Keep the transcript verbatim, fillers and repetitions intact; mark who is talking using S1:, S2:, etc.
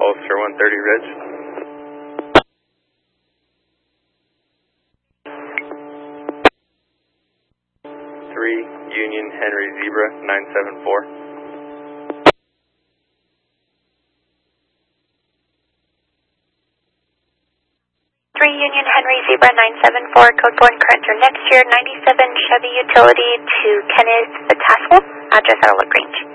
S1: Ulster one thirty Ridge. three Union Henry Zebra nine seven four.
S2: three Union Henry Zebra nine seven four, code four current through next year, ninety-seven Chevy Utility to Kenneth Tassel, address at Lagrange.